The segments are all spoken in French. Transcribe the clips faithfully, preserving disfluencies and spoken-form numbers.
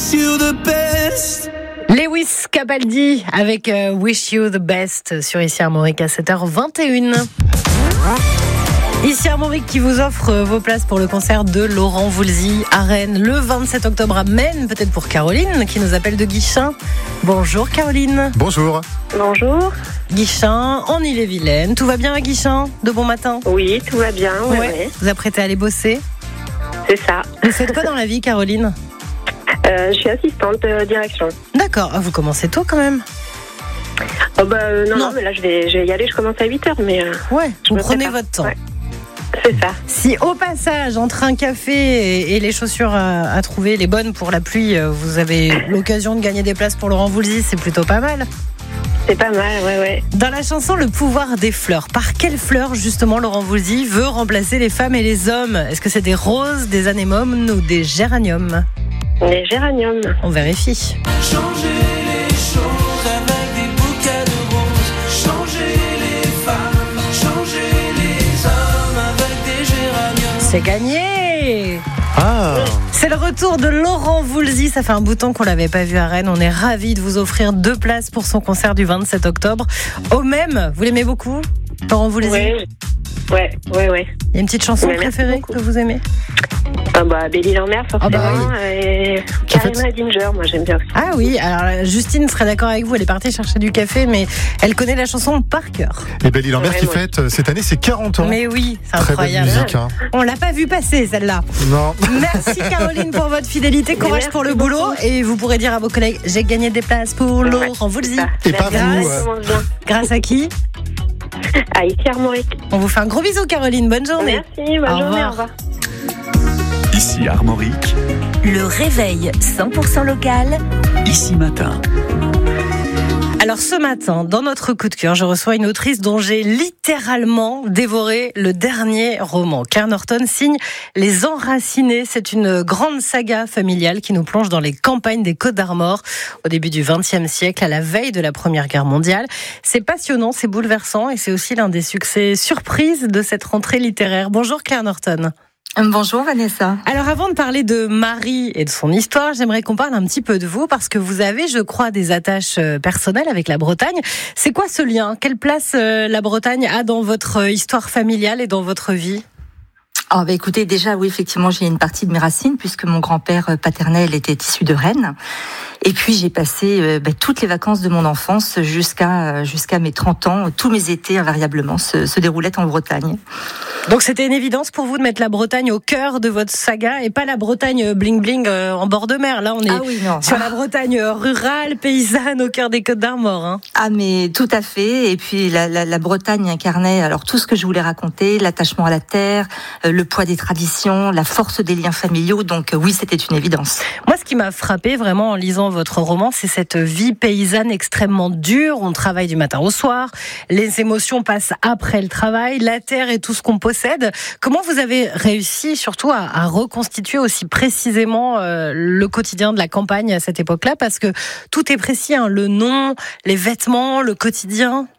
wish you the best. Lewis Capaldi avec euh, Wish You the Best sur Ici Armorique à sept heures vingt et une. Ici Armorique qui vous offre vos places pour le concert de Laurent Voulzy à Rennes le vingt-sept octobre à Maine, peut-être pour Caroline qui nous appelle de Guichen. Bonjour Caroline. Bonjour. Bonjour. Guichen, en Ille-et-Vilaine. Tout va bien à Guichen? De bon matin? Oui, tout va bien. Ouais, ouais. ouais. Vous apprêtez à aller bosser? C'est ça. Vous faites quoi dans la vie Caroline? euh, Je suis assistante de direction. D'accord, vous commencez tôt quand même? Oh bah euh, non, non, non, mais là je vais, je vais y aller, je commence à huit heures. Mais, euh, ouais, vous prenez prépare. votre temps. Ouais. C'est ça. Si au passage, entre un café et, et les chaussures à, à trouver, les bonnes pour la pluie, vous avez l'occasion de gagner des places pour Laurent Voulzy, c'est plutôt pas mal. C'est pas mal, ouais, ouais. Dans la chanson Le pouvoir des fleurs, par quelles fleurs justement Laurent Voulzy veut remplacer les femmes et les hommes? Est-ce que c'est des roses, des anémones ou des géraniums? Des géraniums. On vérifie. Changer les choses avec des bouquets de roses. Changer les femmes, changer les hommes avec des géraniums. C'est gagné! Ah. C'est le retour de Laurent Voulzy. Ça fait un bout de temps qu'on l'avait pas vu à Rennes. On est ravis de vous offrir deux places pour son concert du vingt-sept octobre. Au même, vous l'aimez beaucoup, Laurent Voulzy? Ouais, ouais, ouais, ouais. Il y a une petite chanson Ouais, préférée beaucoup. que vous aimez? Ah bah Belle-Île en mer forcément. Ah bah Et Karima Dinger, moi j'aime bien aussi. Ah oui, alors Justine serait d'accord avec vous. Elle est partie chercher du café, mais elle connaît la chanson par cœur. Et Belle-Île en mer Ouais, qui moi. fête cette année ses quarante ans. Mais oui, c'est Très incroyable. belle musique. Hein. On l'a pas vu passer celle-là. Non. Merci Caroline pour votre fidélité, courage Merci pour le beaucoup. boulot et vous pourrez dire à vos collègues j'ai gagné des places pour Ouais, Laurent Voulzy. Ça, Et pas ça vous, commence bien. Grâce à qui? À Ici Armorique. On vous fait un gros bisou Caroline, bonne journée. Merci, bonne Au journée, revoir. au revoir. Ici Armorique, Le réveil cent pour cent local. ici matin. Alors ce matin, dans notre coup de cœur, je reçois une autrice dont j'ai littéralement dévoré le dernier roman. Claire Norton signe Les Enracinés. C'est une grande saga familiale qui nous plonge dans les campagnes des Côtes-d'Armor au début du vingtième siècle, à la veille de la Première Guerre mondiale. C'est passionnant, c'est bouleversant et c'est aussi l'un des succès surprises de cette rentrée littéraire. Bonjour Claire Norton. Bonjour Vanessa. Alors avant de parler de Marie et de son histoire, j'aimerais qu'on parle un petit peu de vous parce que vous avez, je crois, des attaches personnelles avec la Bretagne. C'est quoi ce lien? Quelle place la Bretagne a dans votre histoire familiale et dans votre vie? Oh, bah, écoutez, déjà, oui, effectivement, j'ai une partie de mes racines puisque mon grand-père paternel était issu de Rennes. Et puis, j'ai passé euh, bah, toutes les vacances de mon enfance jusqu'à jusqu'à mes trente ans. Tous mes étés, invariablement, se, se déroulaient en Bretagne. Donc, c'était une évidence pour vous de mettre la Bretagne au cœur de votre saga et pas la Bretagne bling-bling euh, en bord de mer. Là, on est Ah oui, non. sur la Bretagne rurale, paysanne, au cœur des Côtes-d'Armor. Hein. Ah, mais tout à fait. Et puis, la, la, la Bretagne incarnait alors tout ce que je voulais raconter, l'attachement à la terre, euh, le poids des traditions, la force des liens familiaux. Donc, euh, oui, c'était une évidence. Moi, ce qui m'a frappé vraiment en lisant votre roman, c'est cette vie paysanne extrêmement dure. On travaille du matin au soir. Les émotions passent après le travail. La terre est tout ce qu'on possède. Comment vous avez réussi, surtout, à, à reconstituer aussi précisément euh, le quotidien de la campagne à cette époque-là? Parce que tout est précis, hein, le nom, les vêtements, le quotidien.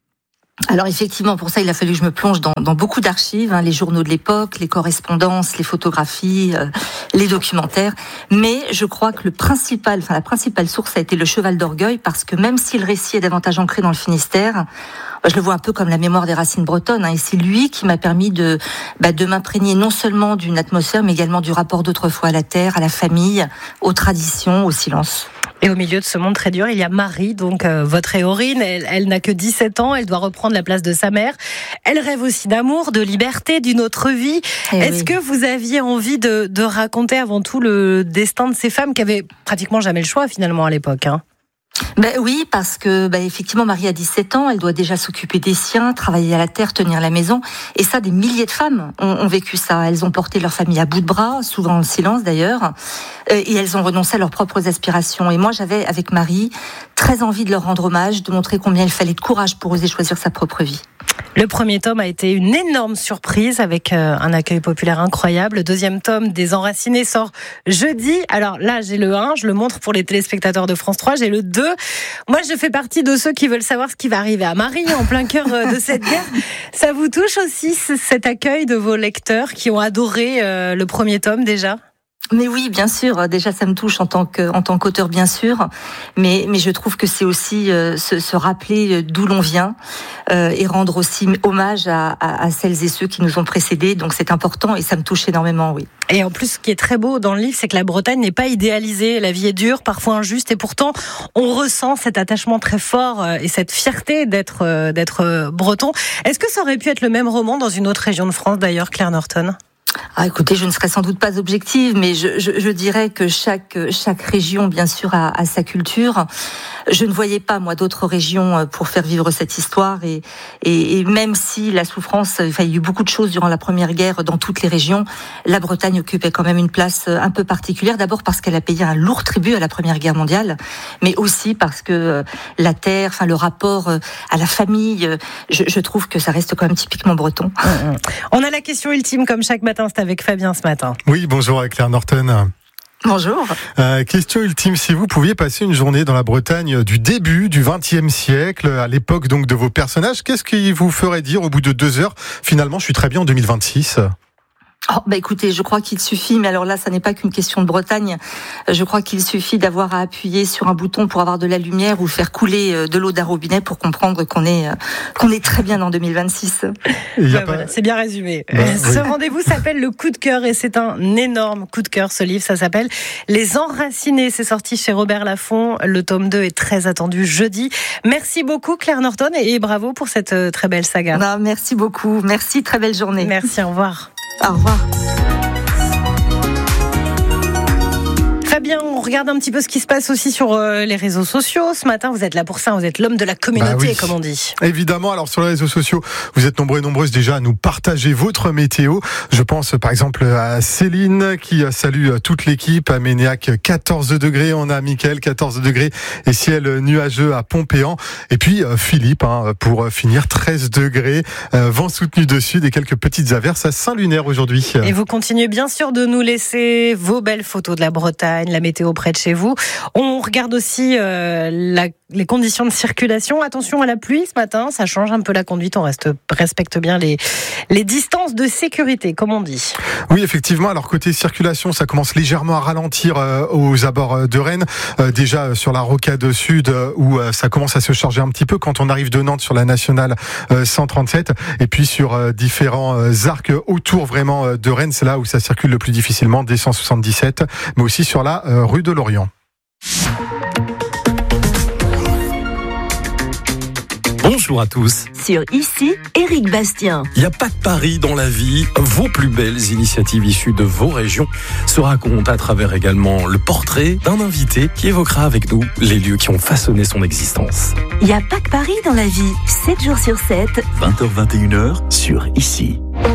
Alors effectivement, pour ça, il a fallu que je me plonge dans, dans beaucoup d'archives, hein, les journaux de l'époque, les correspondances, les photographies, euh, les documentaires. Mais je crois que le principal, enfin la principale source a été le cheval d'orgueil, parce que même si le récit est davantage ancré dans le Finistère, bah, je le vois un peu comme la mémoire des racines bretonnes. Hein, et c'est lui qui m'a permis de, bah, de m'imprégner non seulement d'une atmosphère, mais également du rapport d'autrefois à la terre, à la famille, aux traditions, au silence. Et au milieu de ce monde très dur, il y a Marie, donc euh, votre héroïne. Elle, elle n'a que dix-sept ans, elle doit reprendre la place de sa mère. Elle rêve aussi d'amour, de liberté, d'une autre vie. Eh Est-ce oui. que vous aviez envie de, de raconter avant tout le destin de ces femmes qui avaient pratiquement jamais le choix finalement à l'époque, hein? Ben oui, parce que ben effectivement, Marie a dix-sept ans, elle doit déjà s'occuper des siens, travailler à la terre, tenir la maison. Et ça, des milliers de femmes ont, ont vécu ça. Elles ont porté leur famille à bout de bras, souvent en silence d'ailleurs, et elles ont renoncé à leurs propres aspirations. Et moi, j'avais, avec Marie, très envie de leur rendre hommage, de montrer combien il fallait de courage pour oser choisir sa propre vie. Le premier tome a été une énorme surprise avec euh, un accueil populaire incroyable. Le deuxième tome, Des Enracinés, sort jeudi. Alors là, j'ai le un, je le montre pour les téléspectateurs de France trois. J'ai le deux. Moi, je fais partie de ceux qui veulent savoir ce qui va arriver à Marie en plein cœur de cette guerre. Ça vous touche aussi, cet accueil de vos lecteurs qui ont adoré euh, le premier tome déjà ? Mais oui, bien sûr. Déjà, ça me touche en tant que, en tant qu'auteur, bien sûr. Mais, mais je trouve que c'est aussi euh, se, se rappeler d'où l'on vient euh, et rendre aussi hommage à, à, à celles et ceux qui nous ont précédés. Donc, c'est important et ça me touche énormément, oui. Et en plus, ce qui est très beau dans le livre, c'est que la Bretagne n'est pas idéalisée. La vie est dure, parfois injuste, et pourtant, on ressent cet attachement très fort et cette fierté d'être, d'être breton. Est-ce que ça aurait pu être le même roman dans une autre région de France, d'ailleurs, Claire Norton ? Ah, écoutez, je ne serais sans doute pas objective, mais je, je, je dirais que chaque, chaque région, bien sûr, a, a sa culture. Je ne voyais pas, moi, d'autres régions pour faire vivre cette histoire. Et, et, et même si la souffrance, enfin, il y a eu beaucoup de choses durant la Première Guerre dans toutes les régions, la Bretagne occupait quand même une place un peu particulière. D'abord parce qu'elle a payé un lourd tribut à la Première Guerre mondiale, mais aussi parce que la terre, enfin, le rapport à la famille, je, je trouve que ça reste quand même typiquement breton. On a la question ultime, comme chaque matin. C'est avec Fabien ce matin. Oui, bonjour Claire Norton. Bonjour. Euh, question ultime, si vous pouviez passer une journée dans la Bretagne du début du vingtième siècle, à l'époque donc de vos personnages, qu'est-ce qui vous ferait dire au bout de deux heures, finalement je suis très bien en deux mille vingt-six ? Oh, bah écoutez, je crois qu'il suffit, mais alors là, ça n'est pas qu'une question de Bretagne. Je crois qu'il suffit d'avoir à appuyer sur un bouton pour avoir de la lumière ou faire couler de l'eau d'un robinet pour comprendre qu'on est qu'on est très bien en deux mille vingt-six. Ouais, pas... voilà, c'est bien résumé. Bah, ce oui. rendez-vous s'appelle Le Coup de cœur et c'est un énorme coup de cœur. Ce livre, ça s'appelle Les Enracinés. C'est sorti chez Robert Laffont. Le tome deux est très attendu jeudi. Merci beaucoup Claire Norton et bravo pour cette très belle saga. Non, merci beaucoup. Merci, très belle journée. Merci, au revoir. Au revoir. Fabien, on regarde un petit peu ce qui se passe aussi sur euh, les réseaux sociaux. Ce matin, vous êtes là pour ça, vous êtes l'homme de la communauté, bah oui. comme on dit. Évidemment, alors sur les réseaux sociaux, vous êtes nombreux et nombreuses déjà à nous partager votre météo. Je pense par exemple à Céline qui salue toute l'équipe, à Ménéac quatorze degrés, on a Mickaël quatorze degrés et ciel nuageux à Pompéan. Et puis euh, Philippe, hein, pour finir, treize degrés, euh, vent soutenu de sud et quelques petites averses à Saint-Lunaire aujourd'hui. Et vous continuez bien sûr de nous laisser vos belles photos de la Bretagne, la météo près de chez vous. On regarde aussi euh, la, les conditions de circulation. Attention à la pluie ce matin, ça change un peu la conduite. On reste, respecte bien les, les distances de sécurité, comme on dit. Oui, effectivement. Alors côté circulation, ça commence légèrement à ralentir euh, aux abords de Rennes. Euh, déjà euh, sur la rocade sud, euh, où euh, ça commence à se charger un petit peu quand on arrive de Nantes sur la nationale euh, cent trente-sept. Et puis sur euh, différents euh, arcs autour vraiment euh, de Rennes, c'est là où ça circule le plus difficilement, des cent soixante-dix-sept, mais aussi sur la euh, rue de Lorient. Bonjour à tous. Sur Ici, Éric Bastien. Il n'y a pas que Paris dans la vie. Vos plus belles initiatives issues de vos régions se racontent à travers également le portrait d'un invité qui évoquera avec nous les lieux qui ont façonné son existence. Il n'y a pas que Paris dans la vie. sept jours sur sept. vingt heures vingt et une heures sur Ici.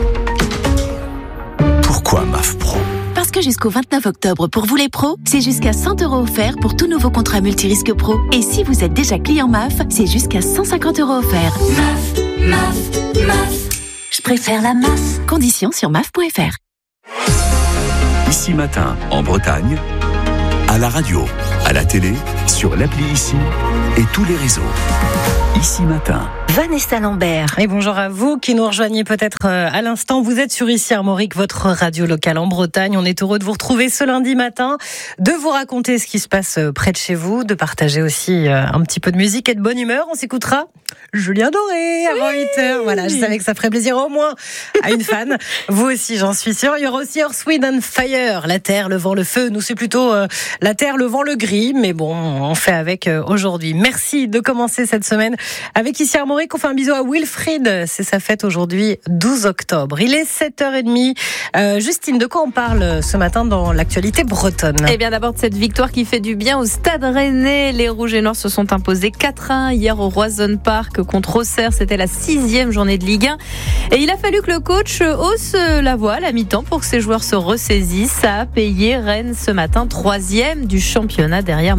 Pourquoi M A F Pro ? Parce que jusqu'au vingt-neuf octobre, pour vous les pros, c'est jusqu'à cent euros offerts pour tout nouveau contrat multirisque pro. Et si vous êtes déjà client M A F, c'est jusqu'à cent cinquante euros offerts. M A F, M A F, M A F. Je préfère la M A F. Conditions sur M A F point F R. Ici Matin, en Bretagne, à la radio, à la télé, sur l'appli Ici et tous les réseaux. Ici Matin. Vanessa Lambert. Et bonjour à vous qui nous rejoignez peut-être à l'instant. Vous êtes sur Ici Armorique, votre radio locale en Bretagne. On est heureux de vous retrouver ce lundi matin, de vous raconter ce qui se passe près de chez vous, de partager aussi un petit peu de musique et de bonne humeur. On s'écoutera Julien Doré avant oui. huit heures. Voilà, je savais que ça ferait plaisir au moins à une fan. Vous aussi, j'en suis sûre. Il y aura aussi Earth, Wind and Fire, la terre, le vent, le feu. Nous, c'est plutôt euh, la terre, le vent, le gris. Mais bon, on fait avec euh, aujourd'hui. Merci de commencer cette semaine avec Ici Armorique. On fait un bisou à Wilfried. C'est sa fête aujourd'hui, douze octobre. Il est sept heures trente. Euh, Justine, de quoi on parle ce matin dans l'actualité bretonne ? Eh bien, d'abord de cette victoire qui fait du bien au Stade Rennais. Les Rouges et Noirs se sont imposés quatre un hier au Roison Park contre Auxerre. C'était la sixième journée de Ligue un. Et il a fallu que le coach hausse la voix à la mi-temps pour que ses joueurs se ressaisissent. Ça a payé. Rennes ce matin, troisième du championnat derrière Monaco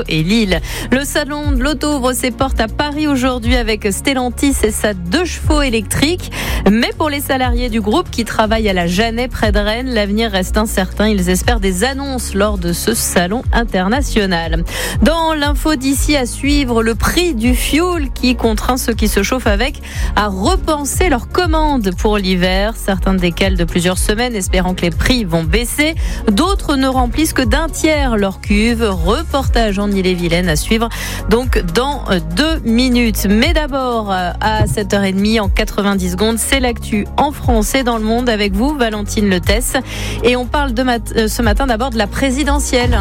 et Lille. Le salon de l'auto ouvre ses portes à Paris aujourd'hui avec Stellantis et sa deux chevaux électriques. Mais pour les salariés du groupe qui travaillent à la Jeannet près de Rennes, l'avenir reste incertain. Ils espèrent des annonces lors de ce salon international. Dans l'info d'ici à suivre, le prix du fioul qui contraint ceux qui se chauffent avec à repenser leurs commandes pour l'hiver. Certains décalent de plusieurs semaines espérant que les prix vont baisser. D'autres ne remplissent que d'un tiers leur cuve. Reportage en Ille-et-Vilaine à suivre donc dans deux minutes. Mais d'abord, à sept heures trente en quatre-vingt-dix secondes, c'est l'actu en France et dans le monde avec vous, Valentine Letesse. Et on parle de mat- ce matin d'abord de la présidentielle.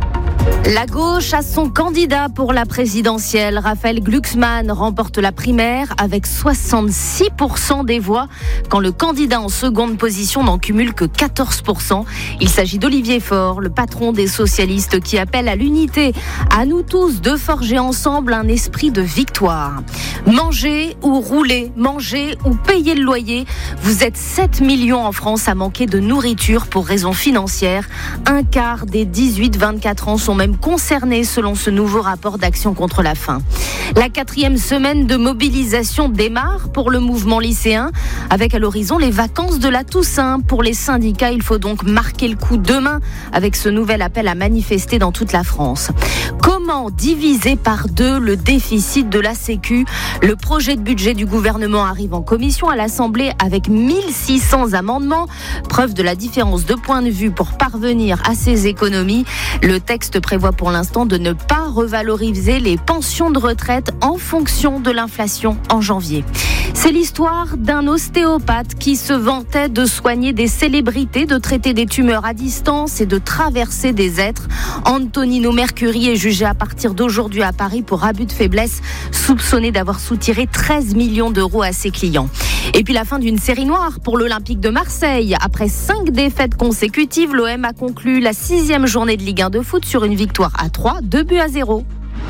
La gauche a son candidat pour la présidentielle. Raphaël Glucksmann remporte la primaire avec soixante-six pour cent des voix, quand le candidat en seconde position n'en cumule que quatorze pour cent. Il s'agit d'Olivier Faure, le patron des socialistes, qui appelle à l'unité. À nous tous de forger ensemble un esprit de victoire. Manger ou rouler, manger ou payer le loyer. Vous êtes sept millions en France à manquer de nourriture pour raisons financières. Un quart des dix-huit vingt-quatre ans sont même concernés selon ce nouveau rapport d'Action contre la faim. La quatrième semaine de mobilisation démarre pour le mouvement lycéen, avec à l'horizon les vacances de la Toussaint. Pour les syndicats, il faut donc marquer le coup demain avec ce nouvel appel à manifester dans toute la France. Comment diviser par deux le déficit de la Sécu ? Le projet de budget du gouvernement arrive en commission à l'Assemblée avec mille six cents amendements, preuve de la différence de point de vue pour parvenir à ces économies. Le texte prévoit pour l'instant de ne pas revaloriser les pensions de retraite en fonction de l'inflation en janvier. C'est l'histoire d'un ostéopathe qui se vantait de soigner des célébrités, de traiter des tumeurs à distance et de traverser des êtres. Antonino Mercuri est jugé à partir d'aujourd'hui à Paris pour abus de faiblesse, soupçonné d'avoir soutiré treize millions d'euros à ses clients. Et puis la fin d'une série noire pour l'Olympique de Marseille. Après cinq défaites consécutives, l'O M a conclu la sixième journée de Ligue un de foot sur une victoire à trois, deux buts à zéro.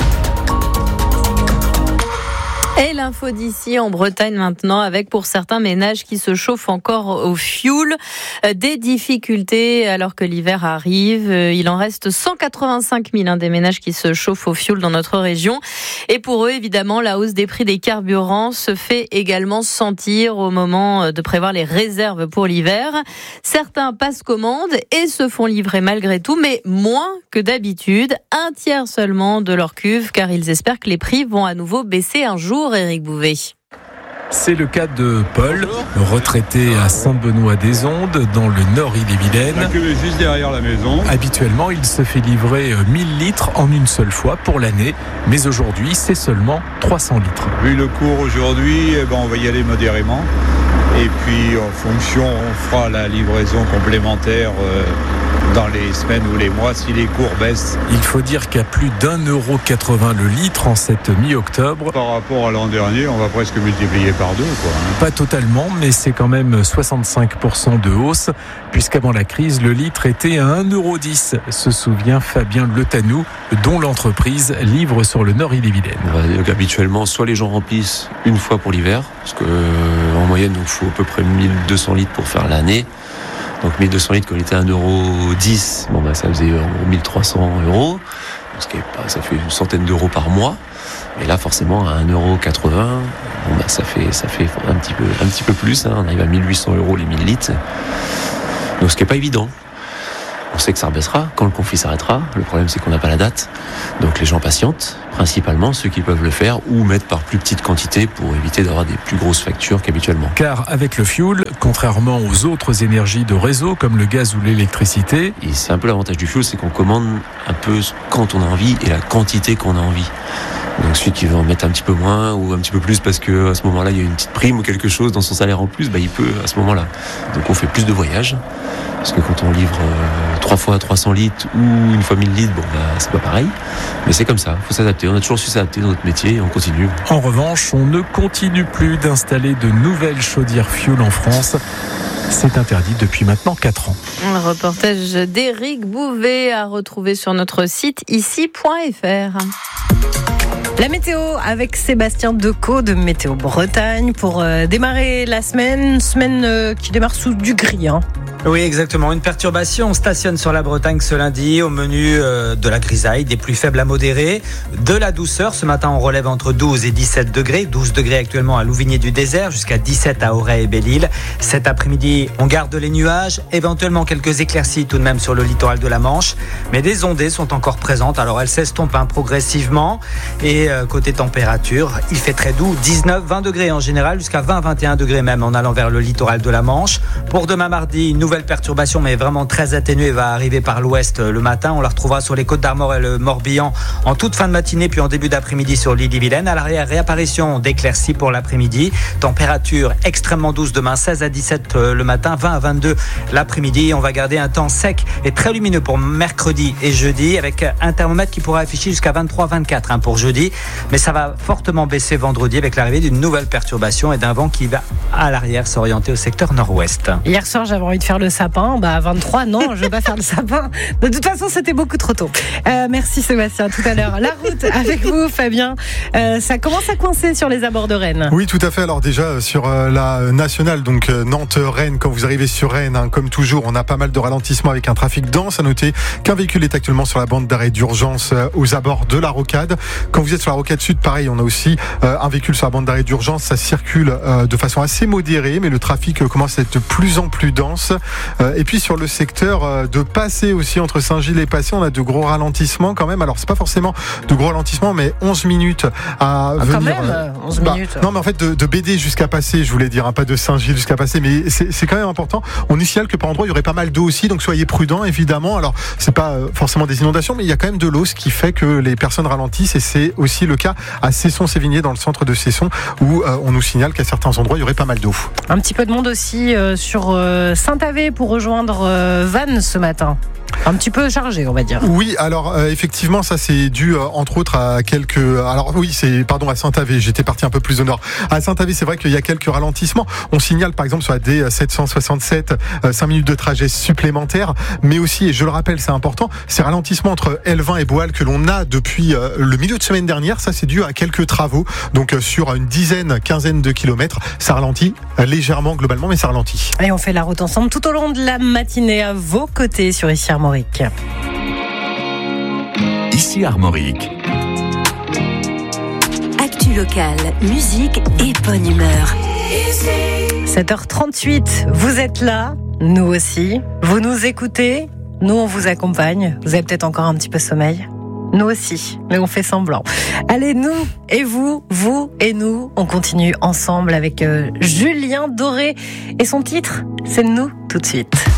Et l'info d'ici en Bretagne maintenant, avec pour certains ménages qui se chauffent encore au fioul des difficultés alors que l'hiver arrive. Il en reste cent quatre-vingt-cinq mille hein, des ménages qui se chauffent au fioul dans notre région. Et pour eux, évidemment, la hausse des prix des carburants se fait également sentir au moment de prévoir les réserves pour l'hiver. Certains passent commande et se font livrer malgré tout, mais moins que d'habitude. Un tiers seulement de leur cuve, car ils espèrent que les prix vont à nouveau baisser un jour. Éric Bouvet. C'est le cas de Paul, retraité à Saint-Benoît-des-Ondes, dans le nord Ille-et-Vilaine. La cuve est juste derrière la maison. Habituellement, il se fait livrer mille litres en une seule fois pour l'année, mais aujourd'hui, c'est seulement trois cents litres. Vu le cours aujourd'hui, eh ben, on va y aller modérément. Et puis, en fonction, on fera la livraison complémentaire euh, dans les semaines ou les mois si les cours baissent. Il faut dire qu'à plus d'un euro quatre-vingts le litre en cette mi-octobre. Par rapport à l'an dernier, on va presque multiplier par deux, quoi, hein. Pas totalement, mais c'est quand même soixante-cinq pour cent de hausse, puisqu'avant la crise, le litre était à un euro dix, se souvient Fabien Letanou, dont l'entreprise livre sur le nord Ille-et-Vilaine. Donc, habituellement, soit les gens remplissent une fois pour l'hiver, parce que euh, en moyenne, il nous faut à peu près mille deux cents litres pour faire l'année. Donc mille deux cents litres, quand il était à un euro dix, bon, bah, ça faisait mille trois cents euros. Ce qui est pas, ça fait une centaine d'euros par mois. Et là, forcément, à un euro quatre-vingts, bon, bah, ça fait, ça fait un petit peu, un petit peu plus, hein. On arrive à mille huit cents euros les mille litres. Donc ce qui n'est pas évident. On sait que ça rebaissera quand le conflit s'arrêtera. Le problème, c'est qu'on n'a pas la date. Donc les gens patientent, principalement ceux qui peuvent le faire, ou mettent par plus petite quantité pour éviter d'avoir des plus grosses factures qu'habituellement. Car avec le fioul, contrairement aux autres énergies de réseau comme le gaz ou l'électricité, et c'est un peu l'avantage du fioul, c'est qu'on commande un peu quand on a envie et la quantité qu'on a envie. Donc celui qui veut en mettre un petit peu moins ou un petit peu plus parce que à ce moment-là il y a une petite prime ou quelque chose dans son salaire en plus, bah il peut à ce moment-là. Donc on fait plus de voyages parce que quand on livre euh, trois fois trois cents litres ou une fois mille litres, bon bah c'est pas pareil. Mais c'est comme ça, faut s'adapter. On a toujours su s'adapter dans notre métier et on continue. En revanche, on ne continue plus d'installer de nouvelles chaudières fioul en France. C'est interdit depuis maintenant quatre ans. Un reportage d'Éric Bouvet à retrouver sur notre site ici point f r. La météo avec Sébastien Decaux de Météo Bretagne pour euh, démarrer la semaine, semaine euh, qui démarre sous du gris. Hein. Oui, exactement. Une perturbation stationne sur la Bretagne ce lundi au menu euh, de la grisaille, des plus faibles à modérés, de la douceur. Ce matin, on relève entre douze et dix-sept degrés. douze degrés actuellement à Louvigné du Désert, jusqu'à dix-sept à Auray et Belle-Île. Cet après-midi, on garde les nuages, éventuellement quelques éclaircies tout de même sur le littoral de la Manche. Mais des ondées sont encore présentes, alors elles s'estompent hein, progressivement. Et euh, côté température, il fait très doux, dix-neuf, vingt degrés en général, jusqu'à vingt, vingt et un degrés même en allant vers le littoral de la Manche. Pour demain mardi, une nouvelle perturbation, mais vraiment très atténuée, va arriver par l'ouest le matin. On la retrouvera sur les côtes d'Armor et le Morbihan en toute fin de matinée, puis en début d'après-midi sur l'Ille-et-Vilaine. À l'arrière, réapparition d'éclaircies pour l'après-midi. Température extrêmement douce demain, seize à dix-sept le matin, vingt à vingt-deux l'après-midi. On va garder un temps sec et très lumineux pour mercredi et jeudi, avec un thermomètre qui pourra afficher jusqu'à vingt-trois à vingt-quatre hein, pour jeudi. Mais ça va fortement baisser vendredi avec l'arrivée d'une nouvelle perturbation et d'un vent qui va à l'arrière s'orienter au secteur nord-ouest. Hier soir, j'avais envie de faire le sapin. Bah, à vingt-trois, non, je ne vais pas faire le sapin. De toute façon, c'était beaucoup trop tôt. Euh, merci Sébastien, à tout à l'heure. La route avec vous, Fabien. Euh, ça commence à coincer sur les abords de Rennes. Oui, tout à fait. Alors déjà, sur euh, la nationale, donc euh, Nantes-Rennes, quand vous arrivez sur Rennes, hein, comme toujours, on a pas mal de ralentissements avec un trafic dense. À noter qu'un véhicule est actuellement sur la bande d'arrêt d'urgence euh, aux abords de la Rocade. Quand vous êtes sur la Rocade Sud, pareil, on a aussi euh, un véhicule sur la bande d'arrêt d'urgence. Ça circule euh, de façon assez modérée, mais le trafic euh, commence à être de plus en plus dense. Euh, et puis sur le secteur euh, de Passé aussi, entre Saint-Gilles et Passé, on a de gros ralentissements quand même. Alors c'est pas forcément de gros ralentissements, mais onze minutes à ah, venir. Quand même, onze bah, minutes. Non, mais en fait de, de B D jusqu'à Passé, je voulais dire, hein, pas de Saint-Gilles jusqu'à Passé, mais c'est, c'est quand même important. On nous signale que par endroit il y aurait pas mal d'eau aussi, donc soyez prudents évidemment. Alors c'est pas euh, forcément des inondations, mais il y a quand même de l'eau, ce qui fait que les personnes ralentissent, et c'est aussi le cas à Cesson-Sévigné, dans le centre de Cesson, où euh, on nous signale qu'à certains endroits il y aurait pas mal d'eau. Un petit peu de monde aussi euh, sur euh, Saint-Avé pour rejoindre euh, Vannes ce matin. Un petit peu chargé, on va dire. Oui, alors euh, effectivement, ça c'est dû euh, entre autres à quelques. Alors oui, c'est pardon à Saint-Avé. J'étais parti un peu plus au nord. À Saint-Avé, c'est vrai qu'il y a quelques ralentissements. On signale par exemple sur la D sept cent soixante-sept euh, cinq minutes de trajet supplémentaires, mais aussi, et je le rappelle, c'est important, ces ralentissements entre Elvin et Boal que l'on a depuis euh, le milieu de semaine dernière. Ça, c'est dû à quelques travaux. Donc euh, sur une dizaine, quinzaine de kilomètres, ça ralentit euh, légèrement globalement, mais ça ralentit. Et on fait la route ensemble tout au long de la matinée à vos côtés sur Ici Armorique. Ici Armorique. Actu locale, musique et bonne humeur. sept heures trente-huit, vous êtes là, nous aussi. Vous nous écoutez, nous on vous accompagne. Vous avez peut-être encore un petit peu sommeil. Nous aussi, mais on fait semblant. Allez, nous et vous, vous et nous, on continue ensemble avec euh, Julien Doré. Et son titre, c'est Nous, tout de suite.